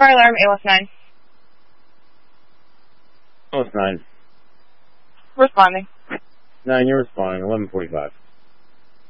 Fire alarm, ALS 9. ALS 9. Responding. 9, you're responding, 11:45.